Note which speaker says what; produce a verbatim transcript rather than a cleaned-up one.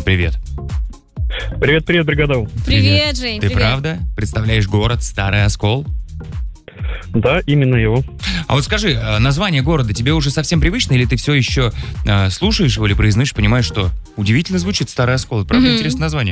Speaker 1: привет.
Speaker 2: Привет-привет, бригада.
Speaker 3: Привет, Жень,
Speaker 1: Ты
Speaker 3: привет.
Speaker 1: правда представляешь город Старый Оскол?
Speaker 2: Да, именно его.
Speaker 1: А вот скажи, э, название города тебе уже совсем привычно, или ты все еще э, слушаешь его или произносишь, понимаешь, что удивительно звучит Старый Оскол? Это правда
Speaker 3: Мгм.
Speaker 1: интересное название?